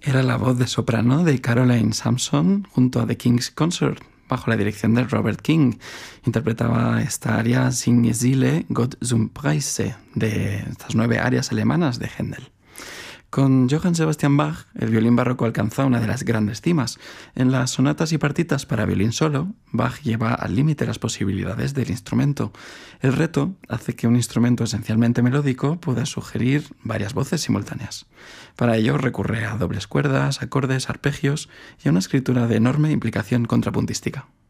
Era la voz de soprano de Caroline Sampson junto a The King's Consort, bajo la dirección de Robert King. Interpretaba esta aria Sing Stille Gott zum Preise, de estas 9 arias alemanas de Händel. Con Johann Sebastian Bach, el violín barroco alcanzó una de las grandes cimas. En las sonatas y partitas para violín solo, Bach lleva al límite las posibilidades del instrumento. El reto hace que un instrumento esencialmente melódico pueda sugerir varias voces simultáneas. Para ello recurre a dobles cuerdas, acordes, arpegios y a una escritura de enorme implicación contrapuntística.